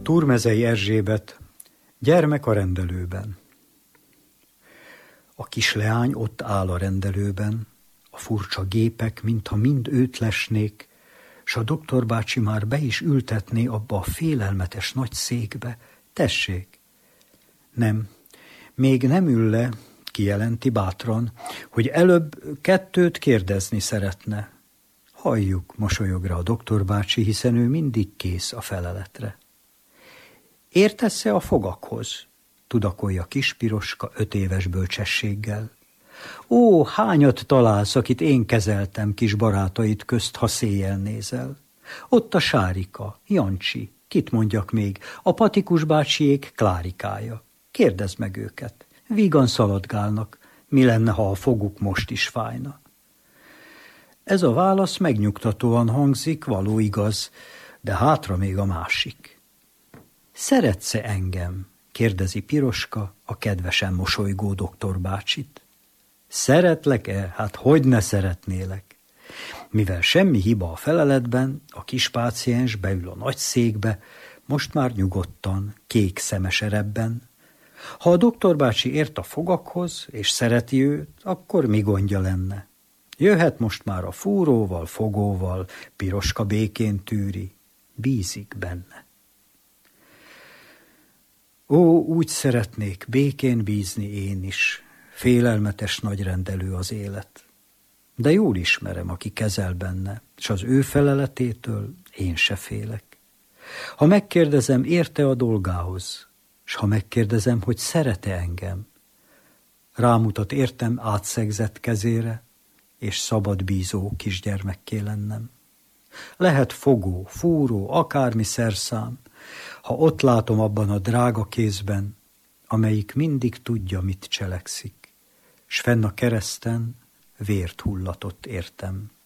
Turmezei Erzsébet, gyermek a rendelőben. A kisleány ott áll a rendelőben, a furcsa gépek, mintha mind őt lesnék, s a doktor bácsi már be is ültetné abba a félelmetes nagy székbe. Tessék! Nem, még nem ül le, kijelenti bátran, hogy előbb 2 kérdezni szeretne. Halljuk, mosolyog rá a doktor bácsi, hiszen ő mindig kész a feleletre. Értesz-e a fogakhoz? Tudakolja kis Piroska 5 éves bölcsességgel. Ó, hányat találsz, akit én kezeltem kis barátaid közt, ha széjjel nézel? Ott a Sárika, Jancsi, kit mondjak még, a Patikus bácsiék Klárikája. Kérdezd meg őket, vígan szaladgálnak, mi lenne, ha a foguk most is fájna? Ez a válasz megnyugtatóan hangzik, való igaz, de hátra még a másik. Szeretsz-e engem? Kérdezi Piroska a kedvesen mosolygó doktor bácsit. Szeretlek-e? Hát hogy ne szeretnélek? Mivel semmi hiba a feleletben, a kis páciens beül a nagy székbe, most már nyugodtan, kék szemes erebben. Ha a doktor bácsi ért a fogakhoz, és szereti őt, akkor mi gondja lenne? Jöhet most már a fúróval, fogóval, Piroska békén tűri, bízik benne. Ó, úgy szeretnék békén bízni én is, félelmetes nagy rendelő az élet. De jól ismerem, aki kezel benne, és az ő feleletétől én se félek. Ha megkérdezem, érte a dolgához, s ha megkérdezem, hogy szeret-e engem, rámutat értem átszegzett kezére, és szabad bízó kisgyermekké lennem. Lehet fogó, fúró, akármi szerszám, ha ott látom abban a drága kézben, amelyik mindig tudja, mit cselekszik, s fenn a kereszten vért hullatott értem.